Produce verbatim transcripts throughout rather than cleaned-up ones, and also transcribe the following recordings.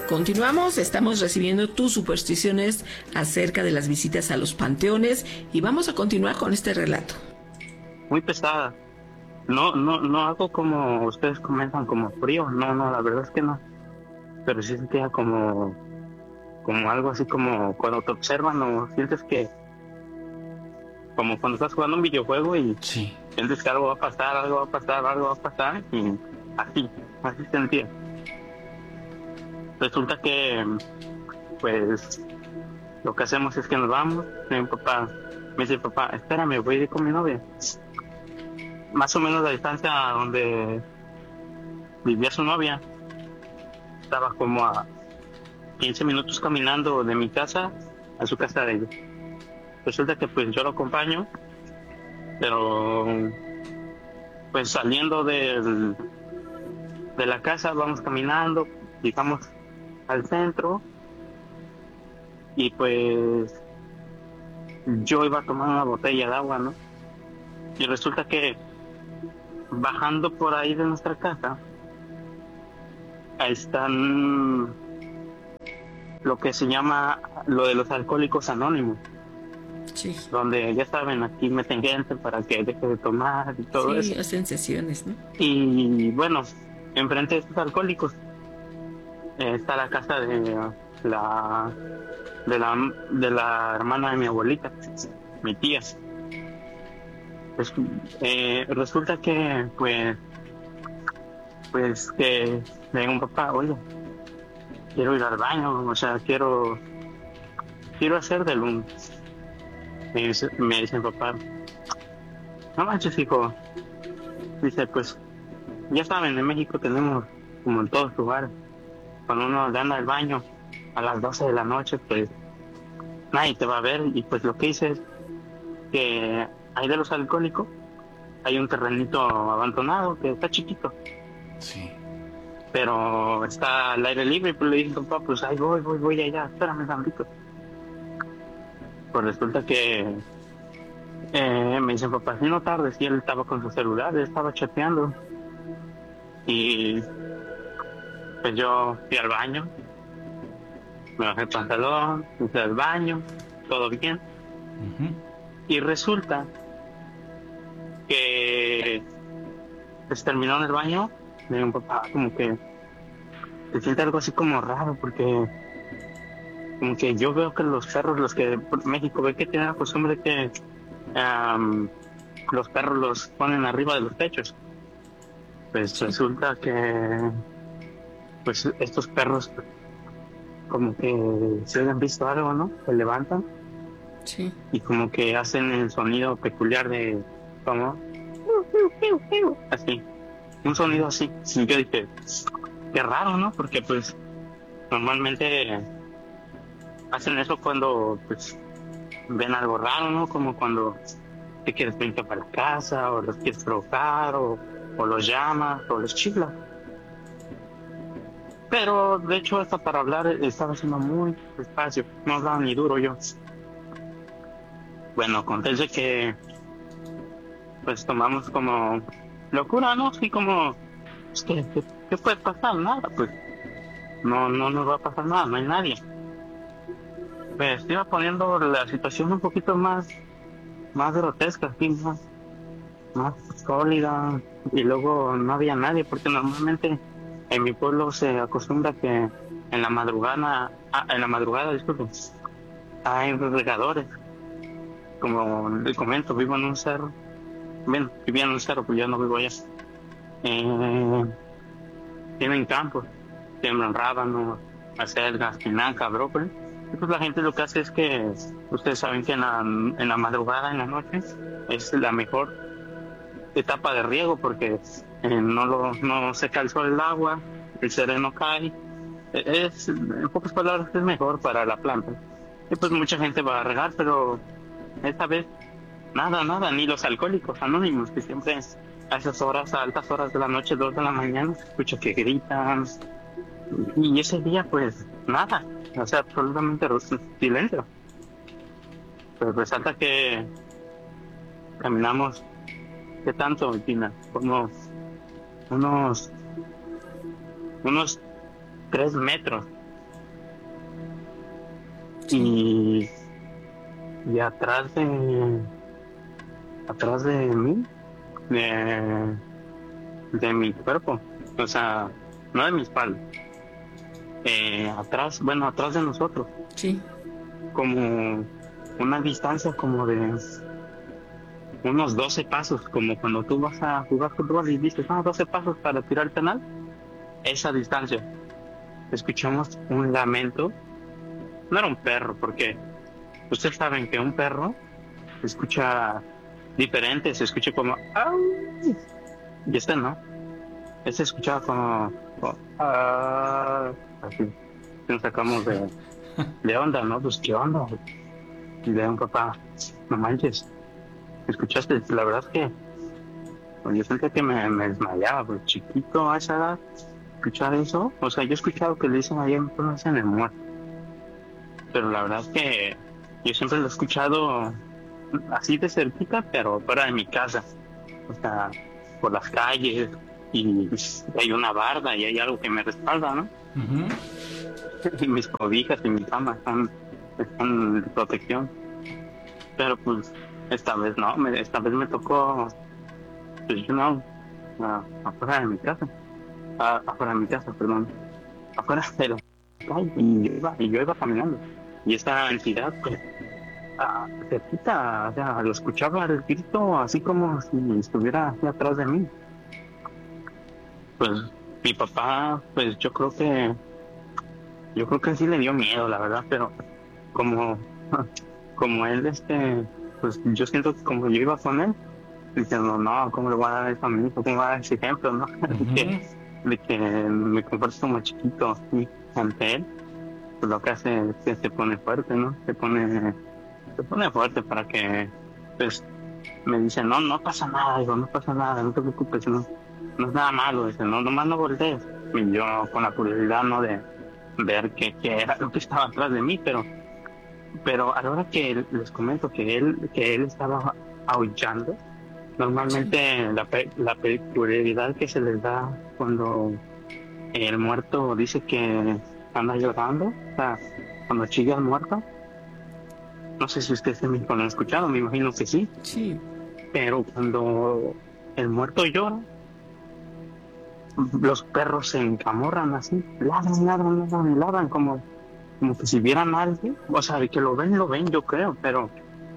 Continuamos, estamos recibiendo tus supersticiones acerca de las visitas a los panteones y vamos a continuar con este relato. Muy pesada. No, no, no hago como ustedes comentan, como frío. No, no, la verdad es que no. Pero sí sentía como, como algo así como cuando te observan o sientes que, como cuando estás jugando un videojuego y Sí. sientes que algo va a pasar, algo va a pasar, algo va a pasar y así, así sentía. Resulta que, pues, lo que hacemos es que nos vamos. Mi papá me dice, papá, espérame, voy a ir con mi novia. Más o menos la distancia donde vivía su novia estaba como a quince minutos caminando de mi casa a su casa de ella. Resulta que pues yo lo acompaño, pero pues saliendo del, de la casa vamos caminando, llegamos al centro y pues yo iba a tomar una botella de agua, ¿no? Y resulta que bajando por ahí de nuestra casa están lo que se llama lo de los alcohólicos anónimos, Sí, donde ya saben, aquí meten gente para que deje de tomar y todo sí, eso. hacen sesiones, ¿no? Y bueno, enfrente de estos alcohólicos eh, está la casa de la de la de la hermana de mi abuelita, mi tía. Pues, eh, resulta que pues pues que le digo a un papá, oye, quiero ir al baño, o sea, quiero quiero hacer del un me dice, me dice mi papá, no manches, hijo. Dice, pues ya saben, en México tenemos, como en todos lugares, cuando uno le anda al baño a las doce de la noche, pues nadie te va a ver. Y pues lo que hice es que ahí de los alcohólicos hay un terrenito abandonado que está chiquito, Sí. pero está al aire libre. Y pues le dije, papá, pues ahí voy, voy, voy allá, espérame tantito. Pues resulta que eh, me dice, papá, si no tardes, y él estaba con su celular, él estaba chateando. Y pues yo fui al baño, me bajé el pantalón, fui al baño, todo bien. Uh-huh. Y resulta que pues terminó en el baño, me dijo papá, como que se siente algo así como raro, porque como que yo veo que los perros, los que por México ve que tienen la costumbre que um, los perros los ponen arriba de los techos. Pues Sí. resulta que pues estos perros como que se han visto algo, ¿no? Se levantan Sí. y como que hacen el sonido peculiar de como así, un sonido así. Y yo dije, qué raro, ¿no? Porque pues normalmente hacen eso cuando pues ven algo raro, ¿no? Como cuando te quieres venir para la casa o los quieres provocar o, o los llamas o los chiflas. Pero de hecho hasta para hablar estaba haciendo muy despacio, no hablaba ni duro yo. Bueno, conté que pues tomamos como locura, ¿no? Así como, pues, ¿qué, qué, qué puede pasar? Nada, pues no, no nos va a pasar nada, no hay nadie. Pues iba poniendo la situación un poquito más, más grotesca, así, más, más sólida, y luego no había nadie, porque normalmente en mi pueblo se acostumbra que en la madrugada, ah, en la madrugada, disculpen, hay regadores. Como les comento, vivo en un cerro. Bueno, vivía en un cerro, pues ya no vivo allá. Eh, tienen campos, tienen rábanos, acelgas, espinaca, brócoli. Y pues la gente lo que hace es que, ustedes saben que en la, en la madrugada, en la noche, es la mejor etapa de riego porque eh, no, lo, no seca el sol el agua, el sereno cae. Es, en pocas palabras, es mejor para la planta. Y pues mucha gente va a regar, pero esta vez nada, nada, ni los alcohólicos anónimos, que siempre a esas horas, a altas horas de la noche, dos de la mañana, se escucha que gritan. Y ese día, pues, nada, o sea, absolutamente silencio. Pero resalta que caminamos, ¿qué tanto, Tina? Como unos, unos tres metros y, y atrás de atrás de mí, de, de mi cuerpo, o sea, no de mi espalda, eh, atrás, bueno, atrás de nosotros, Sí. como una distancia como de unos doce pasos, como cuando tú vas a jugar fútbol y dices, ah, doce pasos para tirar el penal, esa distancia. Escuchamos un lamento, no era un perro, porque ustedes saben que un perro se escucha diferente, se escucha como, ¡au! Y este no, este escuchaba como, como, "Ah", así. Nos sacamos de, de onda, ¿no? Pues, ¿qué onda? Y de un papá, no manches, ¿escuchaste? La verdad es que pues, yo sentía que me, me desmayaba, pues chiquito a esa edad, escuchar eso, o sea, yo he escuchado que le dicen ahí en en el muerto, pero la verdad es que yo siempre lo he escuchado así de cerquita, pero fuera de mi casa, o sea, por las calles, y hay una barda y hay algo que me respalda, ¿no? Ujú. Y mis cobijas y mi cama están, están de protección, pero pues esta vez no, me, esta vez me tocó, pues yo no, a- afuera de mi casa, a- afuera de mi casa, perdón, afuera de la calle, y yo iba, y yo iba caminando, y esta entidad, pues, ah, cerquita, o sea, lo escuchaba el grito así como si estuviera aquí atrás de mí. Pues mi papá, pues yo creo que, yo creo que sí le dio miedo, la verdad, pero como, como él, este, pues yo siento que como yo iba con él, diciendo, no, ¿cómo le voy a dar eso a mi hijo? ¿Cómo voy a dar ese ejemplo, no? De que, Ujú. de que me comporto como chiquito así ante él, pues lo que hace es que se pone fuerte, ¿no? Se pone, se pone fuerte para que, pues, me dice, no, no pasa nada, digo, no pasa nada, no te preocupes, no, no es nada malo, dice, no, nomás no voltees. Y yo con la curiosidad, ¿no? De ver qué, qué era lo que estaba atrás de mí, pero, pero a la hora que él- les comento que él, que él estaba aullando, Sí. normalmente la, pe- la peculiaridad que se les da cuando el muerto dice que anda llorando, o sea, cuando chilla el muerto, no sé si ustedes en México lo han escuchado, me imagino que sí, Sí. pero cuando el muerto llora, los perros se encamorran así, ladran, ladran, ladran, y ladran como, como que si vieran a alguien, o sea, de que lo ven, lo ven, yo creo, pero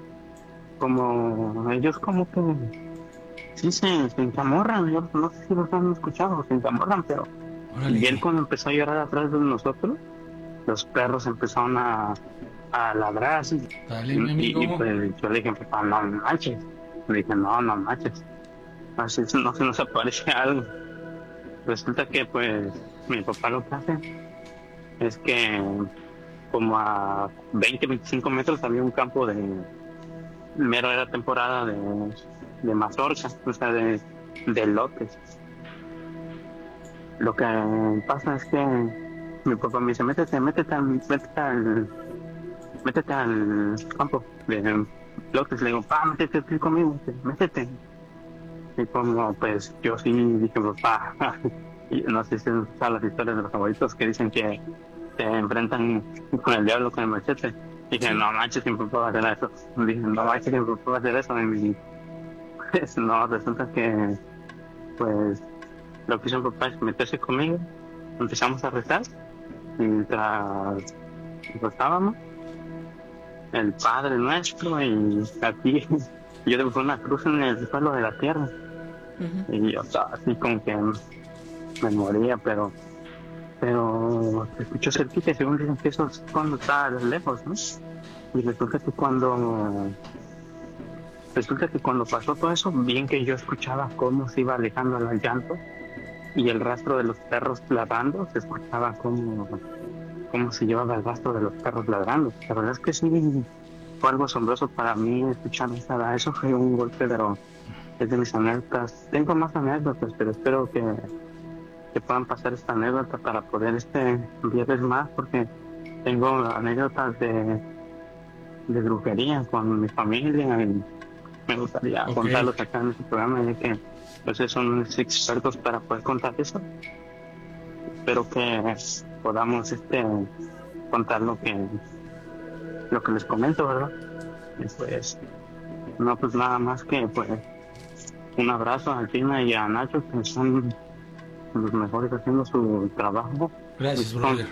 como ellos como que sí se, se encamorran, yo no sé si los han escuchado, se encamorran, pero y él Órale. cuando empezó a llorar atrás de nosotros, los perros empezaron a, a ladrar así, Dale, mi y, y, amigo. pues yo le dije, papá, no manches, le dije, no, no manches, así no se nos aparece algo. Resulta que pues mi papá lo que hace es que como a veinte veinticinco metros había un campo de, mero era temporada de, de mazorca, o sea, de, de lotes. Lo que pasa es que mi papá me dice, métete, métete al, métete al, métete al campo de lotes. Le digo, pa, métete aquí conmigo, métete. Y como, pues, yo sí dije, papá, y no sé si son las historias de los abuelitos que dicen que se enfrentan con el diablo, con el machete. Dije, Sí. no manches, mi papá va a hacer eso. Dije, no manches, mi papá va a hacer eso. Y pues, no, resulta que, pues, lo que hizo mi papá es meterse conmigo. Empezamos a rezar. Mientras rezábamos, el Padre Nuestro, y aquí yo dibujé una cruz en el suelo de la tierra. Ujú. Y yo estaba así como que me moría, pero pero se escuchó cerquita y según dicen que eso es cuando está lejos, ¿no? Y resulta que cuando resulta que cuando pasó todo eso, bien que yo escuchaba cómo se iba alejando el llanto y el rastro de los perros ladrando, se escuchaba cómo, cómo se llevaba el rastro de los perros ladrando. La verdad es que sí fue algo asombroso para mí escuchar esa, eso fue un golpe, pero es de mis anécdotas. Tengo más anécdotas, pero espero que, que puedan pasar esta anécdota para poder este viernes más, porque tengo anécdotas de, de brujería con mi familia y me gustaría Ok. contarlos acá en este programa, ya que pues son unos expertos para poder contar eso. Espero que podamos este contar lo que lo que les comento, ¿verdad? Y pues, no, pues nada más que, pues, un abrazo a Tina y a Nacho, que son los mejores haciendo su trabajo. Gracias, Son, brother.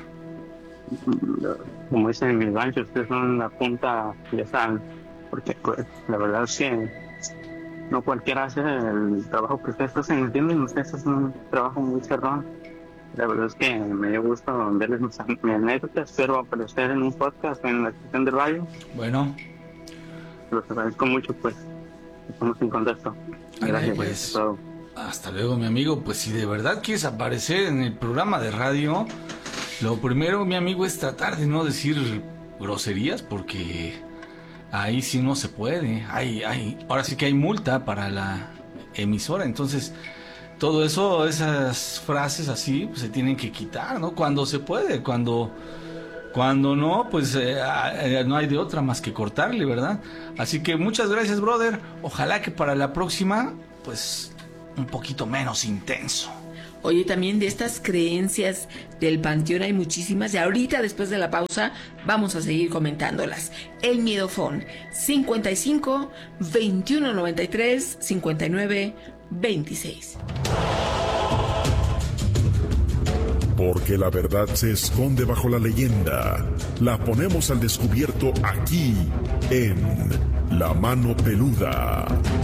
como dicen en mi rancho, ustedes son la punta, ya saben, porque pues la verdad es que no cualquiera hace el trabajo que ustedes hacen, ¿entienden? Ustedes hacen un trabajo muy cerrado. La verdad es que me dio gusto verles mis, mis anécdotas. Espero aparecer en un podcast en la estación de radio. Bueno, Los agradezco mucho, pues. Estamos en contacto. Ándale, Gracias pues. por todo. hasta luego, mi amigo. Pues si de verdad quieres aparecer en el programa de radio, lo primero, mi amigo, es tratar de no decir groserías, porque ahí sí no se puede. Hay, hay, ahora sí que hay multa para la emisora, entonces todo eso, esas frases así, pues se tienen que quitar, ¿no? Cuando se puede, cuando, cuando no, pues eh, eh, no hay de otra más que cortarle, ¿verdad? Así que muchas gracias, brother. Ojalá que para la próxima, pues, un poquito menos intenso. Oye, también de estas creencias del panteón hay muchísimas y ahorita después de la pausa vamos a seguir comentándolas. El Miedofón cincuenta y cinco, veintiuno noventa y tres, cincuenta y nueve, veintiséis. Porque la verdad se esconde bajo la leyenda. La ponemos al descubierto aquí en La Mano Peluda.